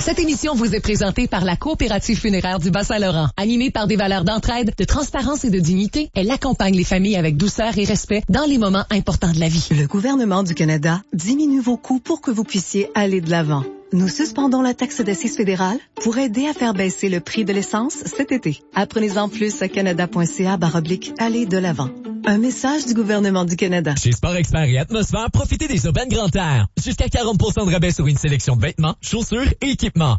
Cette émission vous est présentée par la Coopérative funéraire du Bas-Saint-Laurent. Animée par des valeurs d'entraide, de transparence et de dignité, elle accompagne les familles avec douceur et respect dans les moments importants de la vie. Le gouvernement du Canada diminue vos coûts pour que vous puissiez aller de l'avant. Nous suspendons la taxe d'assises fédérale pour aider à faire baisser le prix de l'essence cet été. Apprenez-en plus à canada.ca/aller de l'avant. Un message du gouvernement du Canada. Chez Sport Expert et Atmosphère, profitez des urbaines Grand Air. Jusqu'à 40% de rabais sur une sélection de vêtements, chaussures et équipements.